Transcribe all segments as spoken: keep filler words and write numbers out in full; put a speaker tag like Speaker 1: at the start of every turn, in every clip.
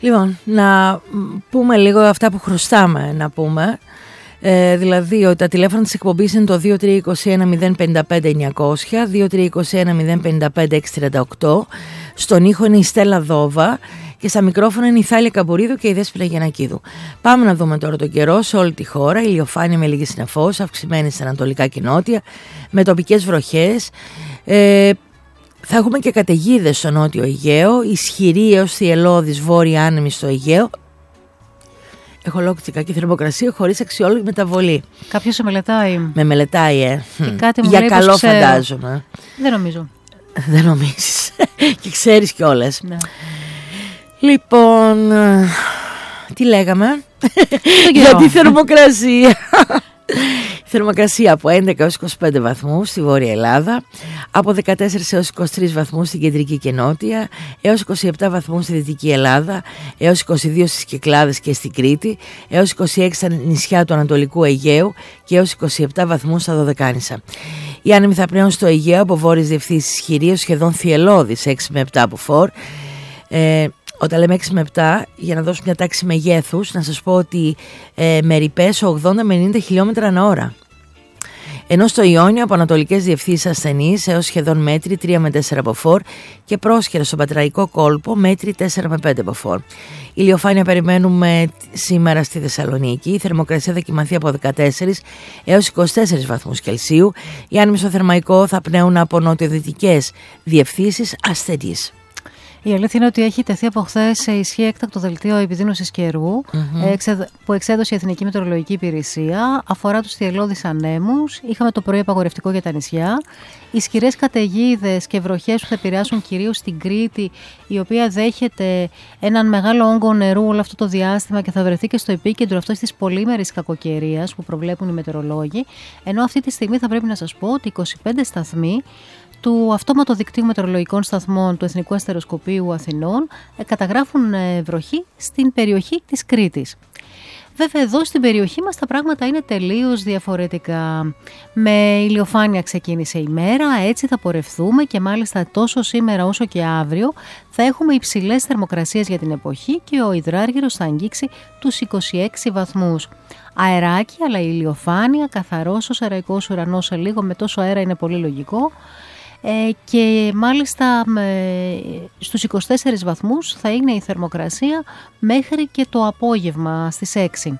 Speaker 1: Λοιπόν, να πούμε λίγο αυτά που χρωστάμε να πούμε. Ε, δηλαδή ότι τα τηλέφωνα της εκπομπής είναι το δύο τρία δύο ένα μηδέν πέντε πέντε εννιακόσια, δύο τρία δύο ένα μηδέν πέντε πέντε έξι τρία οκτώ. Στον ήχο είναι η Στέλλα Δόβα και στα μικρόφωνα είναι η Θάλια Καμπουρίδου και η Δέσποινα Γιαννακίδου. Πάμε να δούμε τώρα τον καιρό σε όλη τη χώρα. Ηλιοφάνεια με λίγη συννεφώς, αυξημένη στα ανατολικά και νότια, με τοπικές βροχές. Ε, θα έχουμε και καταιγίδες στο νότιο Αιγαίο, ισχυρή έως θυελλώδης βόρεια άνεμη στο Αιγαίο. Έχω λόγια κακή θερμοκρασία χωρίς αξιόλογη μεταβολή.
Speaker 2: Κάποιος σε μελετάει.
Speaker 1: Με μελετάει, ε.
Speaker 2: Κάτι μου
Speaker 1: Για
Speaker 2: λέει
Speaker 1: καλό φαντάζομαι.
Speaker 2: Δεν νομίζω.
Speaker 1: Δεν νομίζεις. Και ξέρεις κιόλας.
Speaker 2: Ναι.
Speaker 1: Λοιπόν, τι λέγαμε? Για τη θερμοκρασία. Η θερμοκρασία από έντεκα έως είκοσι πέντε βαθμούς στη Βόρεια Ελλάδα, από δεκατέσσερα έως είκοσι τρεις βαθμούς στην Κεντρική και Νότια, έως είκοσι επτά βαθμούς στη Δυτική Ελλάδα, έως είκοσι δύο στις Κυκλάδες και στην Κρήτη, έως είκοσι έξι στα νησιά του Ανατολικού Αιγαίου και έως είκοσι επτά βαθμούς στα Δωδεκάνησα. Οι άνεμοι θα πνέουν στο Αιγαίο από βόρειες διευθύνσεις ισχυρή, σχεδόν θυελλώδης έξι με επτά από φορ. Ε, Όταν λέμε έξι με επτά, για να δώσω μια τάξη μεγέθους, να σας πω ότι ε, με ρηπές ογδόντα με ενενήντα χιλιόμετρα ανά ώρα. Ενώ στο Ιόνιο από ανατολικές διευθύνσεις ασθενείς έως σχεδόν μέτρη τρία με τέσσερα από φορ και πρόσχερα στον Πατραϊκό κόλπο μέτρη τέσσερα με πέντε από φορ. Ηλιοφάνεια περιμένουμε σήμερα στη Θεσσαλονίκη. Η θερμοκρασία θα κοιμαθεί από δεκατέσσερα έως είκοσι τέσσερα βαθμούς Κελσίου. Οι άνεμοι στο Θερμαϊκό θα πνέουν από νοτιοδυτικές διευθύνσεις ασθενείς.
Speaker 2: Η αλήθεια είναι ότι έχει τεθεί από χθες σε ισχύ έκτακτο δελτίο επιδείνωσης καιρού mm-hmm. που εξέδωσε η Εθνική Μετεωρολογική Υπηρεσία. Αφορά τους θυελλώδεις ανέμους. Είχαμε το πρωί απαγορευτικό για τα νησιά. Ισχυρές καταιγίδες και βροχές που θα επηρεάσουν κυρίως την Κρήτη, η οποία δέχεται έναν μεγάλο όγκο νερού όλο αυτό το διάστημα και θα βρεθεί και στο επίκεντρο αυτής της πολύμερης κακοκαιρίας που προβλέπουν οι μετεωρολόγοι. Ενώ αυτή τη στιγμή θα πρέπει να σας πω ότι είκοσι πέντε σταθμοί του αυτόματο δικτύου μετεωρολογικών σταθμών του Εθνικού Αστεροσκοπείου Αθηνών καταγράφουν βροχή στην περιοχή της Κρήτης. Βέβαια εδώ στην περιοχή μας τα πράγματα είναι τελείως διαφορετικά. Με ηλιοφάνεια ξεκίνησε η μέρα, έτσι θα πορευθούμε και μάλιστα τόσο σήμερα όσο και αύριο θα έχουμε υψηλές θερμοκρασίες για την εποχή και ο υδράργυρος θα αγγίξει τους είκοσι έξι βαθμούς. Αεράκι αλλά ηλιοφάνεια, καθαρός ο σεραϊκός ουρανός σε λίγο, με τόσο αέρα είναι πολύ λογικό. Ε, και μάλιστα με, στους είκοσι τέσσερις βαθμούς θα είναι η θερμοκρασία μέχρι και το απόγευμα στις έξι.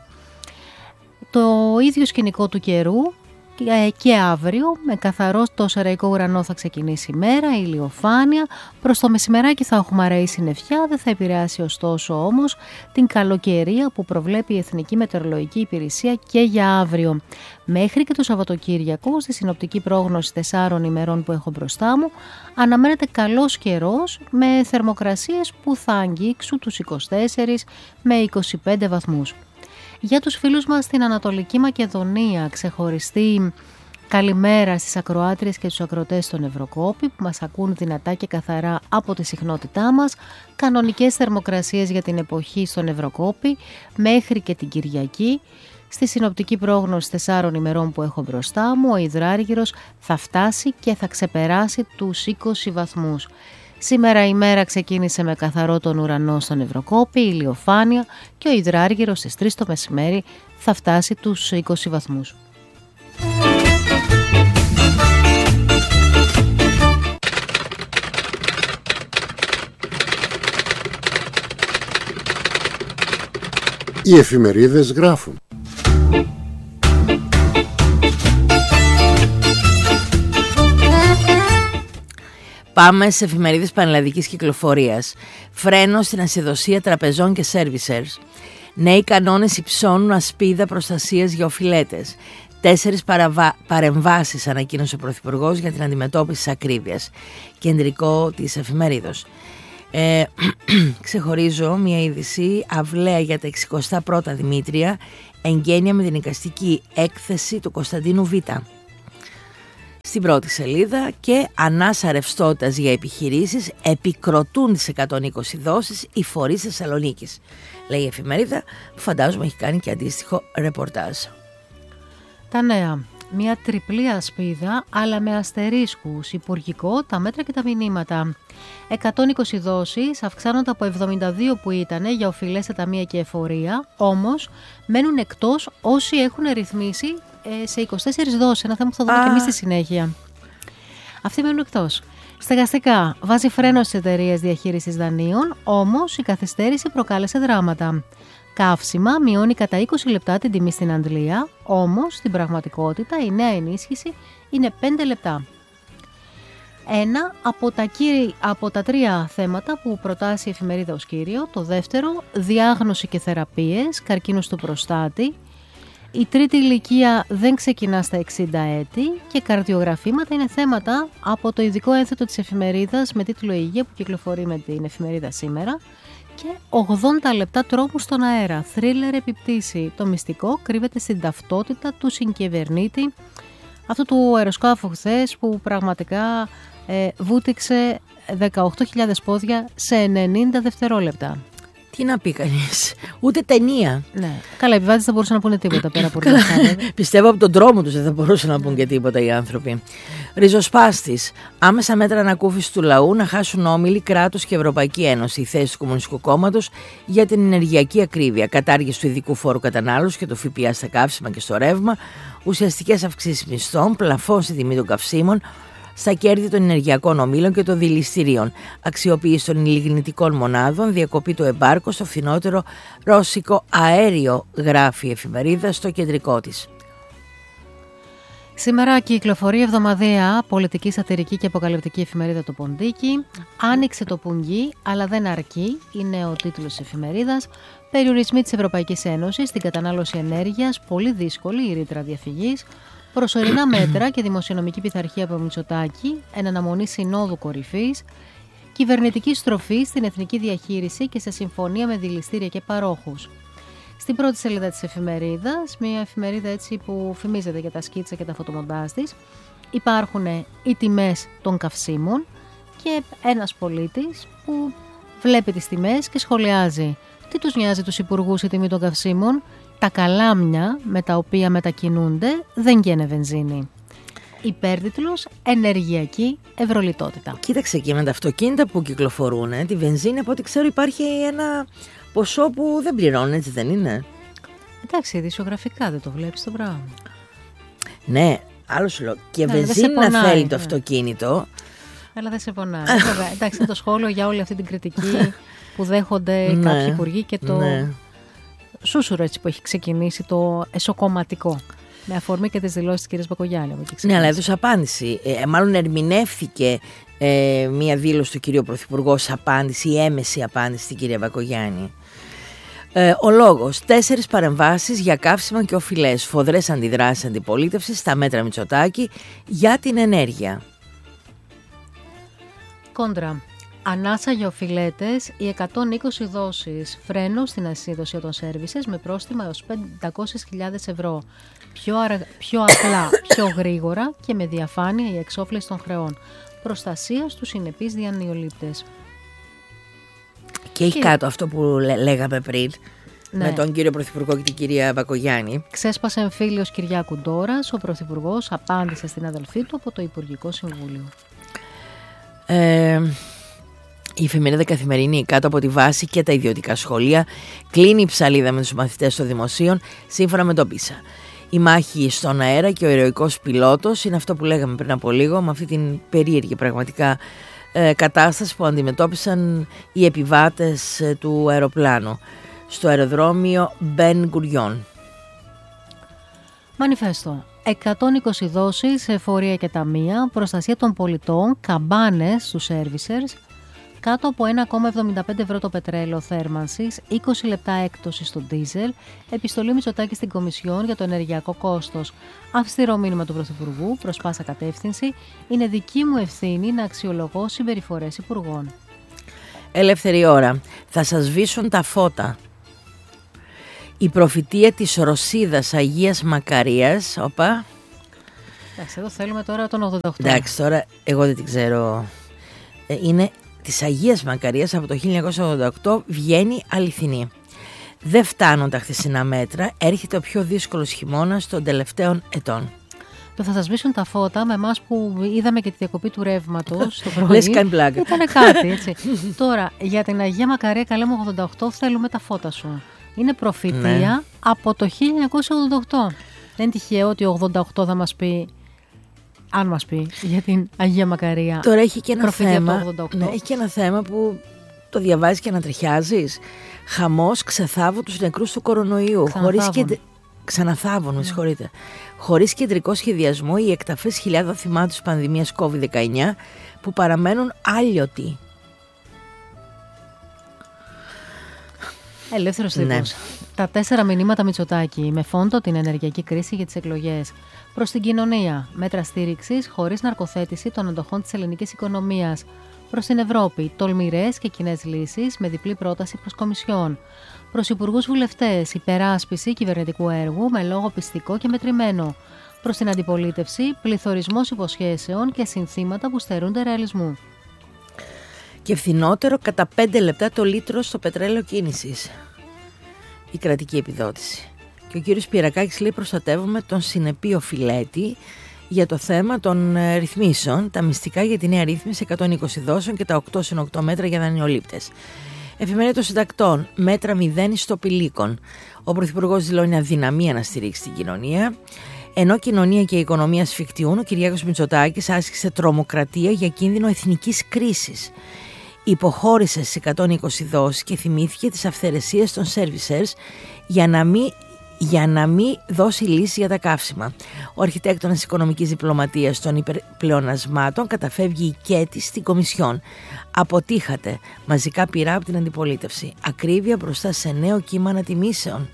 Speaker 2: Το ίδιο σκηνικό του καιρού ε, και αύριο, με καθαρό το σεραϊκό ουρανό θα ξεκινήσει η μέρα, η ηλιοφάνεια. Προς το μεσημεράκι θα έχουμε αραιή συννεφιά, δεν θα επηρεάσει ωστόσο όμως την καλοκαιρία που προβλέπει η Εθνική Μετεωρολογική Υπηρεσία και για αύριο. Μέχρι και το Σαββατοκύριακο, στη συνοπτική πρόγνωση τεσσάρων ημερών που έχω μπροστά μου, αναμένεται καλός καιρός με θερμοκρασίες που θα αγγίξουν τους είκοσι τέσσερα με είκοσι πέντε βαθμούς. Για τους φίλους μας στην Ανατολική Μακεδονία, ξεχωριστή καλημέρα στις ακροάτριες και τους ακροατές στον Ευρωκόπη που μας ακούν δυνατά και καθαρά από τη συχνότητά μας. Κανονικές θερμοκρασίες για την εποχή στον Ευρωκόπη μέχρι και την Κυριακή. Στη συνοπτική πρόγνωση τεσσάρων ημερών που έχω μπροστά μου, ο υδράργυρος θα φτάσει και θα ξεπεράσει τους είκοσι βαθμούς. Σήμερα η μέρα ξεκίνησε με καθαρό τον ουρανό στον Ευρωκόπη, ηλιοφάνεια και ο υδράργυρος στις τρεις το μεσημέρι θα φτάσει τους είκοσι βαθμούς.
Speaker 3: Οι εφημερίδες γράφουν.
Speaker 1: Πάμε σε εφημερίδες πανελλαδικής κυκλοφορίας. Φρένο στην ασυδοσία τραπεζών και σέρβισερς. Νέοι κανόνες υψώνουν ασπίδα προστασίας για οφειλέτες. Τέσσερις παραβα... παρεμβάσεις ανακοίνωσε ο Πρωθυπουργός για την αντιμετώπιση της ακρίβειας. Κεντρικό της εφημερίδος. Ε, ξεχωρίζω μια είδηση αυλαία για τα εξηκοστά πρώτα Δημήτρια, εγγένεια με την εικαστική έκθεση του Κωνσταντίνου Β. Στην πρώτη σελίδα και ανάσα ρευστότητας για επιχειρήσεις, επικροτούν τις εκατόν είκοσι δόσεις οι φορείς Θεσσαλονίκης, λέει η εφημερίδα που φαντάζομαι έχει κάνει και αντίστοιχο ρεπορτάζ.
Speaker 2: Τα νέα. μια τριπλή ασπίδα, αλλά με αστερίσκους, υπουργικό, τα μέτρα και τα μηνύματα. εκατόν είκοσι δόσεις αυξάνονται από εβδομήντα δύο που ήταν για οφειλές σε ταμεία και εφορία, όμως μένουν εκτός όσοι έχουν ρυθμίσει ε, σε είκοσι τέσσερις δόσεις, ένα θέμα που θα δούμε ah. και εμείς στη συνέχεια. Αυτοί μένουν εκτός. Στεγαστικά, βάζει φρένο στις εταιρείες διαχείρισης δανείων, όμως η καθυστέρηση προκάλεσε δράματα. Καύσιμα μειώνει κατά είκοσι λεπτά την τιμή στην Αντλία, όμως στην πραγματικότητα η νέα ενίσχυση είναι πέντε λεπτά. Ένα από τα, κύρι, από τα τρία θέματα που προτάσει η εφημερίδα ως κύριο, το δεύτερο, διάγνωση και θεραπείες, καρκίνος του προστάτη. Η τρίτη ηλικία δεν ξεκινά στα εξήντα έτη και καρδιογραφήματα είναι θέματα από το ειδικό ένθετο της εφημερίδας με τίτλο «Υγεία» που κυκλοφορεί με την εφημερίδα σήμερα και ογδόντα λεπτά τρόμου στον αέρα, θρίλερ επιπτήσει. Το μυστικό κρύβεται στην ταυτότητα του συγκυβερνήτη αυτού του αεροσκάφου χθες που πραγματικά ε, βούτυξε δεκαοκτώ χιλιάδες πόδια σε ενενήντα δευτερόλεπτα.
Speaker 1: Τι να πει κανείς, ούτε ταινία.
Speaker 2: Ναι. Καλά, οι επιβάτες δεν μπορούσαν να πούνε τίποτα πέρα από
Speaker 1: όλα αυτά. Πιστεύω από τον τρόμο τους δεν θα μπορούσαν να πούν και τίποτα οι άνθρωποι. Ριζοσπάστης. Άμεσα μέτρα ανακούφιση του λαού να χάσουν όμιλοι, κράτος και Ευρωπαϊκή Ένωση. Η θέση του Κομμουνιστικού Κόμματος για την ενεργειακή ακρίβεια. Κατάργηση του ειδικού φόρου κατανάλωσης και το ΦΠΑ στα καύσιμα και στο ρεύμα. Ουσιαστικές αυξήσεις μισθών. Πλαφών στη τιμή των καυσίμων. Στα κέρδη των ενεργειακών ομίλων και των δηληστηρίων, αξιοποίηση των λιγνητικών μονάδων, διακοπή του εμπάρκου στο φθηνότερο ρώσικο αέριο, γράφει η εφημερίδα στο κεντρικό της.
Speaker 2: Σήμερα κυκλοφορεί η εβδομαδιαία πολιτική, σατυρική και αποκαλυπτική εφημερίδα το Ποντίκι. Άνοιξε το πουγγί, αλλά δεν αρκεί, είναι ο τίτλος της εφημερίδας. Περιορισμοί της Ευρωπαϊκής Ένωσης στην κατανάλωση ενέργειας, πολύ δύσκολη η ρήτρα διαφυγής. Προσωρινά μέτρα και δημοσιονομική πειθαρχία από Μητσοτάκη, εν αναμονή συνόδου κορυφής, κυβερνητική στροφή στην εθνική διαχείριση και σε συμφωνία με δηληστήρια και παρόχους. Στην πρώτη σελίδα της εφημερίδας, μια εφημερίδα έτσι που φημίζεται για τα σκίτσα και τα φωτομοντάζ της, υπάρχουν οι τιμές των καυσίμων και ένας πολίτης που βλέπει τις τιμές και σχολιάζει. Τι τους νοιάζει τους υπουργούς η τιμή των καυσίμων? Τα καλάμια με τα οποία μετακινούνται δεν γένε βενζίνη. Υπέρτιτλος «Ενεργειακή ευρωλιτότητα».
Speaker 1: Κοίταξε εκεί με τα αυτοκίνητα που κυκλοφορούν, τη βενζίνη από ό,τι ξέρω υπάρχει ένα ποσό που δεν πληρώνουν, έτσι δεν είναι?
Speaker 2: Εντάξει, ειδησιογραφικά δεν το βλέπεις το πράγμα.
Speaker 1: Ναι, άλλο σου λέω. Και ναι, βενζίνη να θέλει το αυτοκίνητο.
Speaker 2: Αλλά δεν σε πονάει. Εντάξει, είναι το σχόλιο για όλη αυτή την κριτική που δέχονται ναι, κάποιοι υπουργοί και το... Ναι. Σούσουρο έτσι που έχει ξεκινήσει το εσωκομματικό. Με αφορμή και τις δηλώσεις της κυρίας Μπακογιάννη.
Speaker 1: Ναι, αλλά έδωσε απάντηση. Ε, μάλλον ερμηνεύθηκε ε, μία δήλωση του κυρίου Πρωθυπουργού ως απάντηση ή έμεση απάντηση στην κυρία Μπακογιάννη. Ε, ο λόγος. Τέσσερις παρεμβάσεις για καύσιμα και οφειλές. Φοδρές αντιδράσεις αντιπολίτευσης στα μέτρα Μητσοτάκη για την ενέργεια.
Speaker 2: Κόντρα. Ανάσα για οφειλέτες, οι εκατόν είκοσι δόσεις φρένου στην ασύδωση των σέρβισες με πρόστιμα έως πεντακόσιες χιλιάδες ευρώ. Πιο, αρα... πιο απλά, πιο γρήγορα και με διαφάνεια η εξόφληση των χρεών. Προστασία στους συνεπείς διανυολήπτες.
Speaker 1: Και έχει και... κάτω αυτό που λέ, λέγαμε πριν, ναι, με τον κύριο Πρωθυπουργό και την κυρία Μπακογιάννη.
Speaker 2: Ξέσπασε εμφύλιος Κυριάκου Ντόρας, ο Πρωθυπουργός απάντησε στην αδελφή του από το Υπουργικό Συμβούλιο.
Speaker 1: Ε... Η εφημερίδα Καθημερινή, κάτω από τη βάση και τα ιδιωτικά σχολεία, κλείνει η ψαλίδα με τους μαθητές των δημοσίων, σύμφωνα με το πίσα. Η μάχη στον αέρα και ο ηρωικός πιλότος είναι αυτό που λέγαμε πριν από λίγο, με αυτή την περίεργη πραγματικά ε, κατάσταση που αντιμετώπισαν οι επιβάτες ε, του αεροπλάνου στο αεροδρόμιο Μπεν Γκουριόν.
Speaker 2: Μανιφέστο. εκατόν είκοσι δόσεις σε εφορία και ταμεία, προστασία των πολιτών, καμπάνες στους servicers, κάτω από ένα κόμμα εβδομήντα πέντε ευρώ το πετρέλαιο θέρμανσης, είκοσι λεπτά έκπτωση στο ντίζελ, επιστολή Μητσοτάκη στην Κομισιόν για το ενεργειακό κόστος. Αυστηρό μήνυμα του Πρωθυπουργού προς πάσα κατεύθυνση, είναι δική μου ευθύνη να αξιολογώ συμπεριφορές υπουργών.
Speaker 1: Ελεύθερη ώρα. Θα σας σβήσουν τα φώτα. Η προφητεία της Ρωσίδας Αγίας Μακαρίας. Οπα.
Speaker 2: Εντάξει, εδώ θέλουμε τώρα τον ογδόντα οκτώ.
Speaker 1: Εντάξει, τώρα εγώ δεν την ξέρω. Είναι της Αγίας Μακαρίας από το χίλια εννιακόσια ογδόντα οκτώ, βγαίνει αληθινή. Δεν φτάνουν τα χθεσινά μέτρα, έρχεται ο πιο δύσκολος χειμώνας των τελευταίων ετών.
Speaker 2: Το θα σας σβήσουν τα φώτα με εμάς που είδαμε και τη διακοπή του ρεύματος το πρωί.
Speaker 1: Λες κάνει πλάκα.
Speaker 2: Ήτανε κάτι, έτσι. Τώρα, για την Αγία Μακαρία Καλέ μου ογδόντα οκτώ θέλουμε τα φώτα σου. Είναι προφητεία ναι. από το χίλια εννιακόσια ογδόντα οκτώ. Δεν είναι τυχαίο ότι ο ογδόντα οκτώ θα μας πει, αν μας πει, για την Αγία Μακαρία.
Speaker 1: Τώρα έχει και ένα θέμα, ναι, έχει και ένα θέμα που το διαβάζεις και ανατριχιάζεις. Χαμός ξεθάβω τους νεκρούς του κορονοϊού. Χωρίς και... Ξαναθάβουν, με συγχωρείτε. Χωρίς κεντρικό σχεδιασμό, οι εκταφές χιλιάδων θυμάτων της πανδημίας κόβιντ δεκαεννιά που παραμένουν άλιωτοι.
Speaker 2: Ελεύθερος τύπος. Ναι. Τα τέσσερα μηνύματα Μητσοτάκη με φόντο την ενεργειακή κρίση για τις εκλογές. Προς την κοινωνία. Μέτρα στήριξης χωρίς ναρκοθέτηση των αντοχών της ελληνικής οικονομίας. Προς την Ευρώπη. Τολμηρές και κοινές λύσεις με διπλή πρόταση προς Κομισιόν. Προς υπουργούς βουλευτές. Υπεράσπιση κυβερνητικού έργου με λόγο πιστικό και μετρημένο. Προς την αντιπολίτευση. Πληθωρισμός υποσχέσεων και συνθήματα που στερούνται ρεαλισμού.
Speaker 1: Και φθηνότερο κατά πέντε λεπτά το λίτρο στο πετρέλαιο κίνησης. Η κρατική επιδότηση. Και ο κύριος Πυρακάκης λέει: προστατεύουμε τον συνεπή οφειλέτη για το θέμα των ε, ρυθμίσεων, τα μυστικά για τη νέα ρύθμιση εκατόν είκοσι δόσεων και τα οκτώ συν οκτώ μέτρα για δανειολήπτες. Εφημερίδα των συντακτών, μέτρα μηδέν ιστοπηλίκων. Ο Πρωθυπουργός δηλώνει αδυναμία να στηρίξει την κοινωνία. Ενώ κοινωνία και η οικονομία σφιχτιούν, ο Κυριάκος Μητσοτάκης άσκησε τρομοκρατία για κίνδυνο εθνικής κρίσης. Υποχώρησε στις εκατόν είκοσι δόσεις και θυμήθηκε τις αυθαιρεσίες των servicers για να μην, για να μην δώσει λύση για τα καύσιμα. Ο αρχιτέκτονας οικονομικής διπλωματίας των υπερπλεονασμάτων καταφεύγει οικέτης στην Κομισιόν. Αποτύχατε. Μαζικά πειρά από την αντιπολίτευση. Ακρίβεια μπροστά σε νέο κύμα ανατιμήσεων.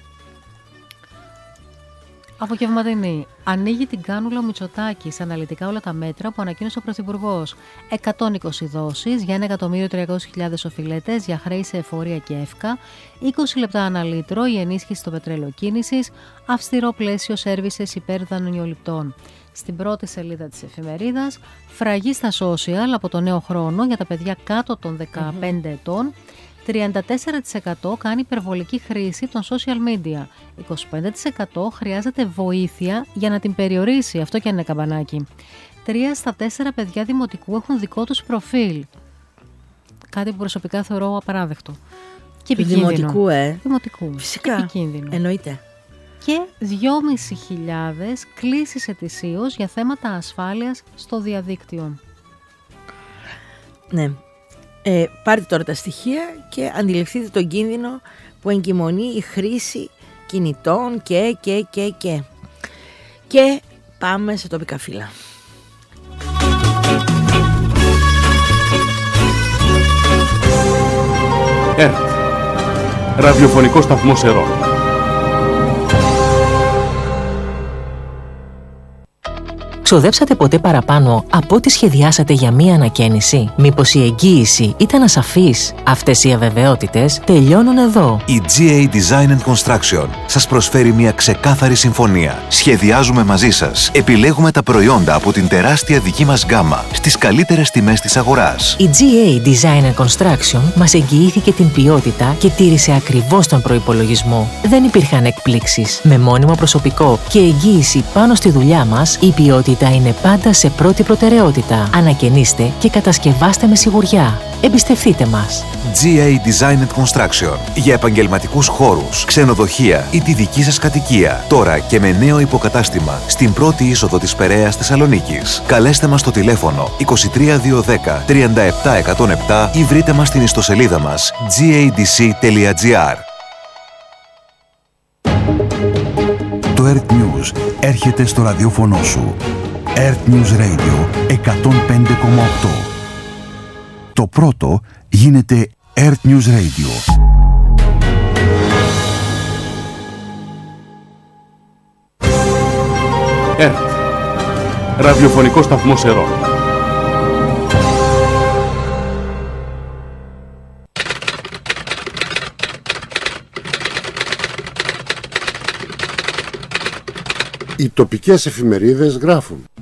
Speaker 2: Απογευματινή. Ανοίγει την κάνουλα ο Μητσοτάκης αναλυτικά όλα τα μέτρα που ανακοίνωσε ο Πρωθυπουργός. εκατόν είκοσι δόσεις για ένα εκατομμύριο τριακόσιες χιλιάδες οφειλέτες για χρέη σε εφορία και εύκα, είκοσι λεπτά ανά λίτρο η ενίσχυση στο πετρέλαιο κίνησης, αυστηρό πλαίσιο σέρβισες υπέρ δανειοληπτών. Στην πρώτη σελίδα της εφημερίδας, φραγή στα social από το νέο χρόνο για τα παιδιά κάτω των δεκαπέντε mm-hmm. ετών. τριάντα τέσσερα τοις εκατό κάνει υπερβολική χρήση των social media. είκοσι πέντε τοις εκατό χρειάζεται βοήθεια για να την περιορίσει. Αυτό και είναι καμπανάκι. Τρία στα τέσσερα παιδιά δημοτικού έχουν δικό τους προφίλ. Κάτι που προσωπικά θεωρώ απαράδεκτο. Και επικίνδυνο.
Speaker 1: Δημοτικού, ε.
Speaker 2: Δημοτικού.
Speaker 1: Φυσικά.
Speaker 2: Επικίνδυνο.
Speaker 1: Εννοείται.
Speaker 2: Και δυόμισι χιλιάδες κλήσεις ετησίως για θέματα ασφάλειας στο διαδίκτυο.
Speaker 1: Ναι. Ε, πάρτε τώρα τα στοιχεία και αντιληφθείτε τον κίνδυνο που εγκυμονεί η χρήση κινητών και και και και και πάμε σε τοπικά φύλλα.
Speaker 4: ΕΡΤ, ραδιοφωνικό σταθμό Σερών.
Speaker 5: Ξοδέψατε ποτέ παραπάνω από ό,τι σχεδιάσατε για μία ανακαίνιση? Μήπως η εγγύηση ήταν ασαφής? Αυτές οι αβεβαιότητες τελειώνουν εδώ.
Speaker 6: Η τζι έι Design and Construction σας προσφέρει μια ξεκάθαρη συμφωνία. Σχεδιάζουμε μαζί σας. Επιλέγουμε τα προϊόντα από την τεράστια δική μας γκάμα στις καλύτερες τιμές της αγοράς.
Speaker 5: Η τζι έι Design and Construction μας εγγυήθηκε την ποιότητα και τήρησε ακριβώς τον προϋπολογισμό. Δεν υπήρχαν εκπλήξεις. Με μόνιμο προσωπικό και εγγύηση πάνω στη δουλειά μας, η ποιότητα είναι πάντα σε πρώτη προτεραιότητα. Ανακαινίστε και κατασκευάστε με σιγουριά. Εμπιστευτείτε μας.
Speaker 6: τζι έι Design and Construction. Για επαγγελματικούς χώρους, ξενοδοχεία ή τη δική σας κατοικία. Τώρα και με νέο υποκατάστημα στην πρώτη είσοδο της Περαίας Θεσσαλονίκης. Καλέστε μας στο τηλέφωνο είκοσι τρία διακόσια δέκα τριάντα επτά εκατόν επτά ή βρείτε μας στην ιστοσελίδα μας τζι έι ντι σι τελεία τζι άρ.
Speaker 7: Το ΕΡΤ News έρχεται στο ραδιόφωνο σου. ΕΡΤ News Radio εκατόν πέντε κόμμα οκτώ. Το πρώτο γίνεται ΕΡΤ News Radio.
Speaker 4: ΕΡΤ, ραδιοφωνικό σταθμό Σερών.
Speaker 3: Οι τοπικές εφημερίδες γράφουν.